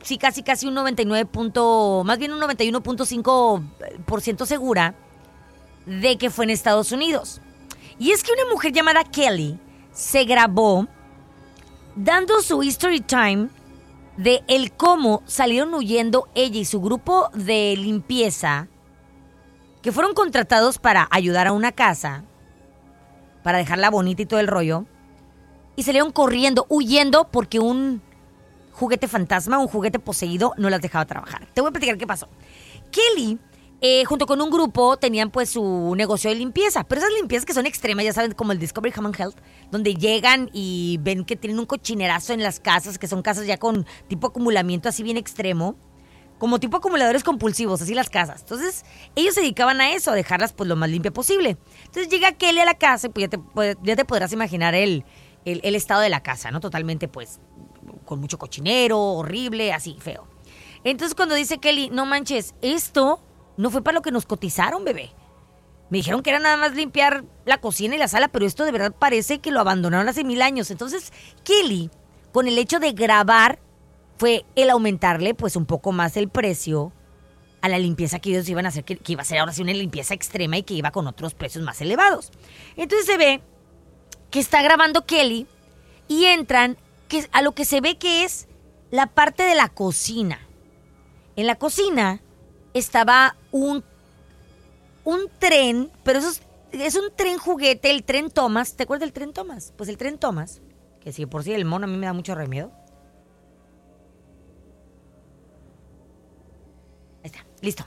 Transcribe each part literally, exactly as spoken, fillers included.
sí, casi, casi un noventa y nueve punto, más bien un noventa y uno punto cinco por ciento segura de que fue en Estados Unidos. Y es que una mujer llamada Kelly se grabó dando su history time de el cómo salieron huyendo ella y su grupo de limpieza, que fueron contratados para ayudar a una casa, para dejarla bonita y todo el rollo, y salieron corriendo, huyendo porque un juguete fantasma, un juguete poseído, no las dejaba trabajar. Te voy a platicar qué pasó. Kelly, eh, junto con un grupo, tenían pues su negocio de limpieza, pero esas limpiezas que son extremas, ya saben, como el Discovery Home and Health, donde llegan y ven que tienen un cochinerazo en las casas, que son casas ya con tipo acumulamiento así bien extremo, como tipo acumuladores compulsivos, así las casas. Entonces, ellos se dedicaban a eso, a dejarlas pues lo más limpia posible. Entonces llega Kelly a la casa y pues ya te, pues, ya te podrás imaginar el, el, el estado de la casa, ¿no? Totalmente pues con mucho cochinero, horrible, así, feo. Entonces cuando dice Kelly, no manches, esto no fue para lo que nos cotizaron, bebé. Me dijeron que era nada más limpiar la cocina y la sala, pero esto de verdad parece que lo abandonaron hace mil años. Entonces, Kelly, con el hecho de grabar, fue el aumentarle pues un poco más el precio a la limpieza que ellos iban a hacer, que, que iba a ser ahora sí una limpieza extrema y que iba con otros precios más elevados. Entonces se ve que está grabando Kelly y entran que a lo que se ve que es la parte de la cocina. En la cocina estaba un, un tren, pero eso es, es un tren juguete, el tren Thomas. ¿Te acuerdas del tren Thomas? Pues el tren Thomas, que si por sí el mono a mí me da mucho remiedo. Ahí está, listo.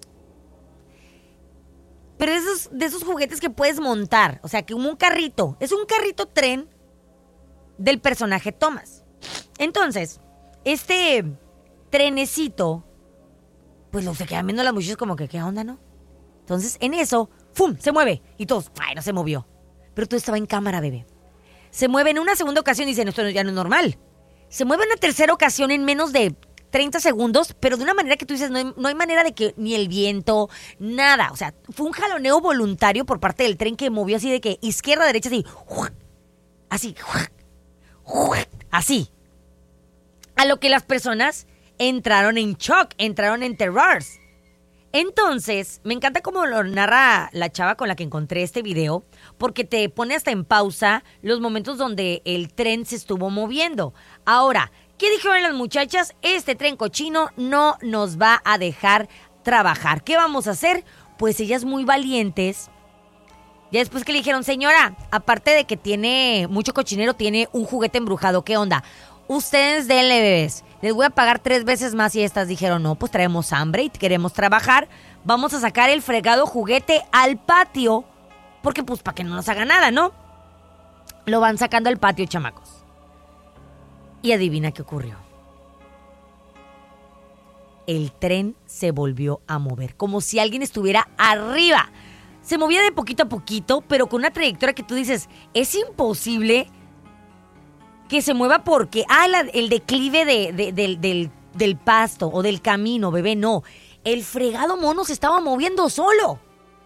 Pero esos, de esos juguetes que puedes montar, o sea, que como un carrito, es un carrito tren del personaje Thomas. Entonces, este trenecito, pues lo se quedan viendo las muchachas como que, ¿qué onda, no? Entonces, en eso, ¡fum!, se mueve. Y todos, ¡ay, no se movió! Pero todo estaba en cámara, bebé. Se mueve en una segunda ocasión y dicen, esto ya no es normal. Se mueve en una tercera ocasión en menos de treinta segundos, pero de una manera que tú dices, no hay, no hay manera de que ni el viento, nada. O sea, fue un jaloneo voluntario por parte del tren que movió así de que izquierda, derecha, así, así, así. A lo que las personas entraron en shock, entraron en terror. Entonces, me encanta cómo lo narra la chava con la que encontré este video, porque te pone hasta en pausa los momentos donde el tren se estuvo moviendo. Ahora, ¿qué dijeron las muchachas? Este tren cochino no nos va a dejar trabajar. ¿Qué vamos a hacer? Pues ellas muy valientes. Ya después que le dijeron, señora, aparte de que tiene mucho cochinero, tiene un juguete embrujado. ¿Qué onda? Ustedes denle, bebés. Les voy a pagar tres veces más. Y estas dijeron, no, pues traemos hambre y queremos trabajar. Vamos a sacar el fregado juguete al patio. Porque pues para que no nos haga nada, ¿no? Lo van sacando al patio, chamacos. Y adivina qué ocurrió. El tren se volvió a mover, como si alguien estuviera arriba. Se movía de poquito a poquito, pero con una trayectoria que tú dices, es imposible que se mueva porque, ah, la, el declive de, de, de, del, del pasto o del camino, bebé, no. El fregado mono se estaba moviendo solo.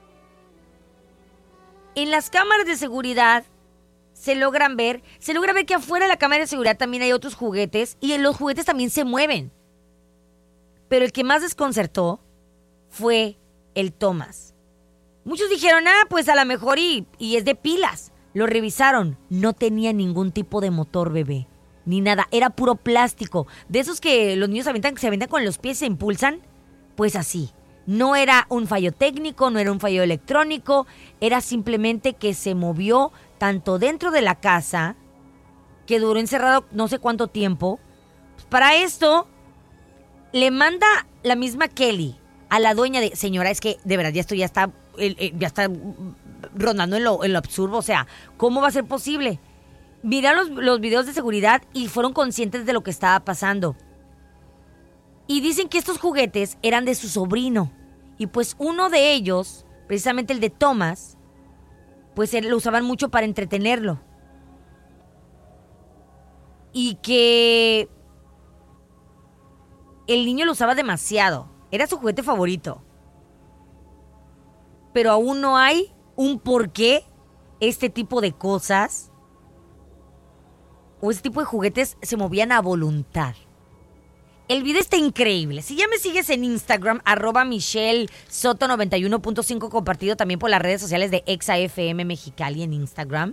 En las cámaras de seguridad se logran ver, se logra ver que afuera de la cámara de seguridad también hay otros juguetes y los juguetes también se mueven. Pero el que más desconcertó fue el Thomas. Muchos dijeron, ah, pues a lo mejor y, y es de pilas. Lo revisaron, no tenía ningún tipo de motor, bebé, ni nada, era puro plástico. De esos que los niños avientan, que se avientan con los pies y se impulsan, pues así. No era un fallo técnico, no era un fallo electrónico, era simplemente que se movió tanto dentro de la casa, que duró encerrado no sé cuánto tiempo. Pues para esto, le manda la misma Kelly a la dueña de, señora, es que de verdad ya esto ya está, ya está rondando en lo, en lo absurdo, o sea, ¿cómo va a ser posible? Miraron los, los videos de seguridad y fueron conscientes de lo que estaba pasando. Y dicen que estos juguetes eran de su sobrino. Y pues uno de ellos, precisamente el de Thomas, pues él lo usaban mucho para entretenerlo. Y que el niño lo usaba demasiado. Era su juguete favorito. Pero aún no hay un por qué este tipo de cosas o este tipo de juguetes se movían a voluntad. El video está increíble. Si ya me sigues en Instagram, arroba Michelle Soto noventa y uno punto cinco, compartido también por las redes sociales de Exa F M Mexicali en Instagram.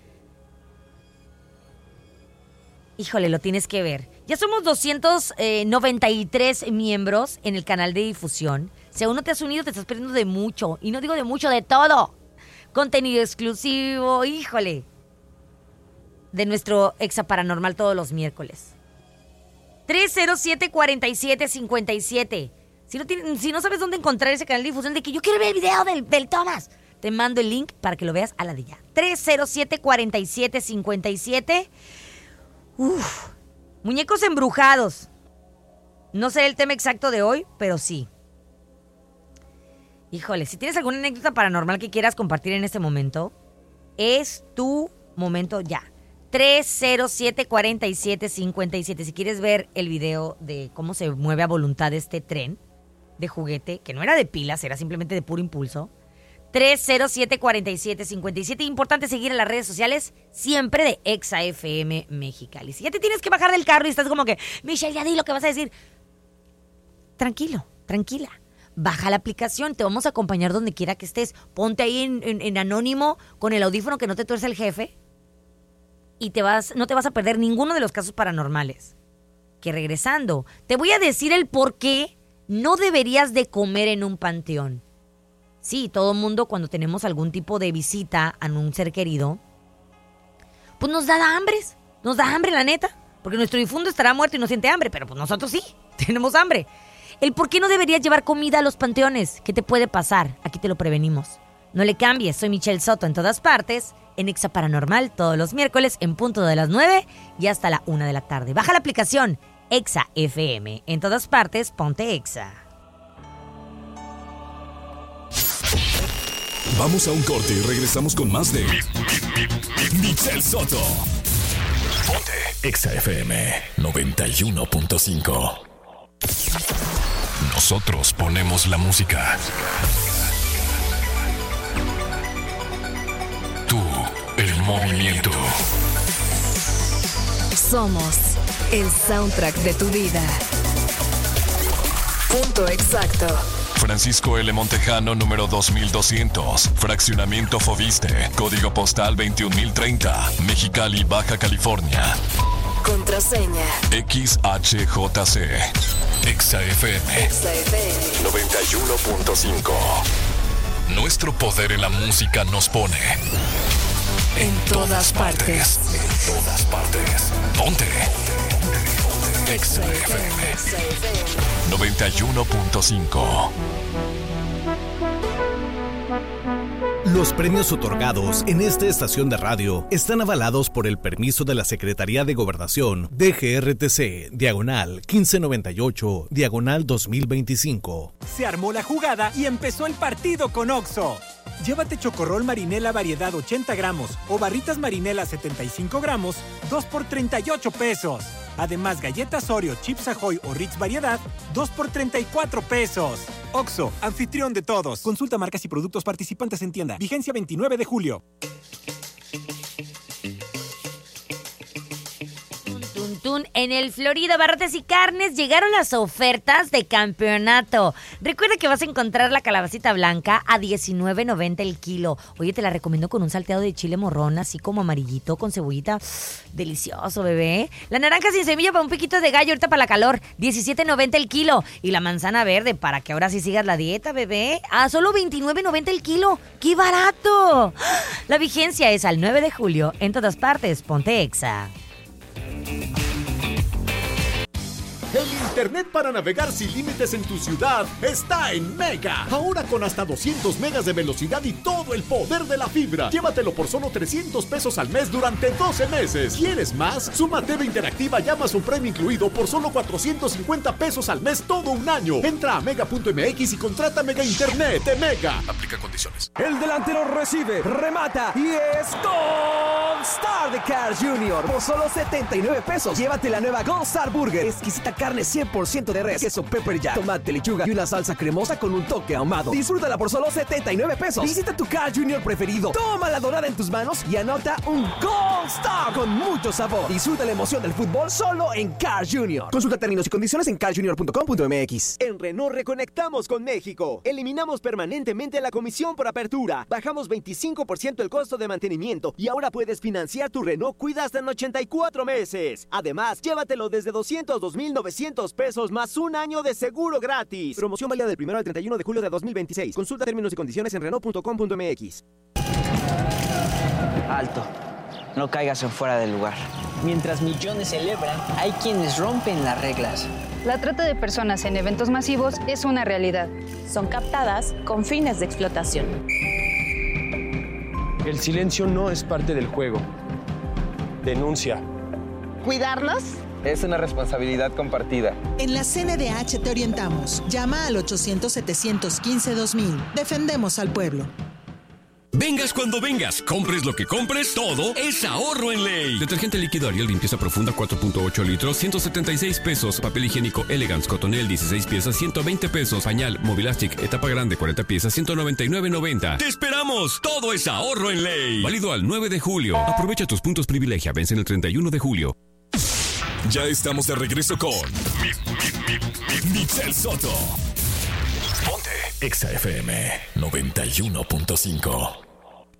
Híjole, lo tienes que ver. Ya somos doscientos noventa y tres miembros en el canal de difusión. Si aún no te has unido, te estás perdiendo de mucho. Y no digo de mucho, de todo. Contenido exclusivo, híjole. De nuestro Exa Paranormal todos los miércoles. tres cero siete, cuatro siete, cinco siete. Si no, tiene, si no sabes dónde encontrar ese canal de difusión de que yo quiero ver el video del, del Thomas, te mando el link para que lo veas a la de ya. tres cero siete, cuatro siete, cinco siete. Uf, muñecos embrujados. No sé el tema exacto de hoy, pero sí. Híjole, si tienes alguna anécdota paranormal que quieras compartir en este momento, es tu momento ya. tres cero siete, cuatro siete, cinco siete. Si quieres ver el video de cómo se mueve a voluntad este tren de juguete, que no era de pilas, era simplemente de puro impulso. tres cero siete, cuatro siete, cinco siete. Importante seguir en las redes sociales siempre de Exa F M Mexicali. Si ya te tienes que bajar del carro y estás como que, Michelle, ya di lo que vas a decir. Tranquilo, tranquila. Baja la aplicación, te vamos a acompañar donde quiera que estés. Ponte ahí en, en, en anónimo con el audífono que no te tuerce el jefe. Y te vas, no te vas a perder ninguno de los casos paranormales. Que regresando, te voy a decir el por qué no deberías de comer en un panteón. Sí, todo mundo cuando tenemos algún tipo de visita a un ser querido, pues nos da hambre, nos da hambre la neta, porque nuestro difunto estará muerto y no siente hambre, pero pues nosotros sí, tenemos hambre. El por qué no deberías llevar comida a los panteones, ¿qué te puede pasar? Aquí te lo prevenimos. No le cambies, soy Michelle Soto en todas partes, en Exa Paranormal todos los miércoles en punto de las nueve y hasta la una de la tarde. Baja la aplicación Exa F M, en todas partes, ponte Exa. Vamos a un corte y regresamos con más de Michelle Soto. Ponte Exa F M noventa y uno punto cinco. Nosotros ponemos la música. Tú, el movimiento. Somos el soundtrack de tu vida. Punto exacto. Francisco L. Montejano, número dos mil doscientos. Fraccionamiento Foviste. Código postal veintiún mil treinta. Mexicali, Baja California. Contraseña X H J C. Exa F M. Exa F M noventa y uno punto cinco. Nuestro poder en la música nos pone en, en todas, todas partes. partes. En todas partes. Ponte. Exa F M noventa y uno punto cinco. Los premios otorgados en esta estación de radio están avalados por el permiso de la Secretaría de Gobernación D G R T C, diagonal quince noventa y ocho, diagonal dos mil veinticinco. Se armó la jugada y empezó el partido con Oxxo. Llévate chocorrol marinela variedad ochenta gramos o barritas marinela setenta y cinco gramos, dos por treinta y ocho pesos. Además, galletas Oreo, Chips Ahoy o Ritz variedad, dos por treinta y cuatro pesos. Oxxo, anfitrión de todos. Consulta marcas y productos participantes en tienda. Vigencia veintinueve de julio. En el Florida Barrotes y Carnes llegaron las ofertas de campeonato. Recuerda que vas a encontrar la calabacita blanca a diecinueve noventa el kilo. Oye, te la recomiendo con un salteado de chile morrón, así como amarillito, con cebollita. Delicioso, bebé. La naranja sin semilla para un piquito de gallo, ahorita para la calor, diecisiete noventa el kilo. Y la manzana verde para que ahora sí sigas la dieta, bebé, a solo veintinueve noventa el kilo. ¡Qué barato! La vigencia es al nueve de julio. En todas partes, ponte Exa. El internet para navegar sin límites en tu ciudad está en Mega. Ahora con hasta doscientos megas de velocidad y todo el poder de la fibra. Llévatelo por solo trescientos pesos al mes durante doce meses. ¿Quieres más? Suma T V Interactiva y Amazon Prime incluido por solo cuatrocientos cincuenta pesos al mes todo un año. Entra a mega punto m x y contrata Mega Internet de Mega. Aplica condiciones. El delantero recibe, remata y es Gold Star de Carl junior Por solo setenta y nueve pesos, llévate la nueva Gold Star Burger. Exquisita carne cien por ciento de res, queso pepper jack, tomate, lechuga y una salsa cremosa con un toque ahumado. Disfrútala por solo setenta y nueve pesos. Visita tu Carl Junior preferido. Toma la dorada en tus manos y anota un Gold Star con mucho sabor. Disfruta la emoción del fútbol solo en Carl Junior. Consulta términos y condiciones en carl junior punto com punto m x. En Renault reconectamos con México. Eliminamos permanentemente la comisión por apertura. Bajamos veinticinco por ciento el costo de mantenimiento y ahora puedes financiar tu Renault Cuida hasta en ochenta y cuatro meses. Además, llévatelo desde doscientos dos mil novecientos pesos más un año de seguro gratis. Promoción válida del primero al treinta y uno de julio de dos mil veintiséis. Consulta términos y condiciones en renault punto com punto m x. Alto. No caigas en fuera del lugar. Mientras millones celebran, hay quienes rompen las reglas. La trata de personas en eventos masivos es una realidad. Son captadas con fines de explotación. El silencio no es parte del juego. Denuncia. ¿Cuidarlos? Es una responsabilidad compartida. En la C N D H te orientamos. Llama al ochocientos, setecientos quince, dos mil. Defendemos al pueblo. Vengas cuando vengas, compres lo que compres, todo es ahorro en ley. Detergente líquido Ariel limpieza profunda cuatro punto ocho litros, ciento setenta y seis pesos. Papel higiénico Elegance Cotonel dieciséis piezas, ciento veinte pesos. Pañal Mobilastic etapa grande cuarenta piezas, ciento noventa y nueve noventa. ¡Te esperamos! Todo es ahorro en ley. Válido al nueve de julio. Aprovecha tus puntos privilegia. Vence el treinta y uno de julio. Ya estamos de regreso con mi, mi, mi, mi, Michelle Soto. Ponte Exa F M noventa y uno punto cinco.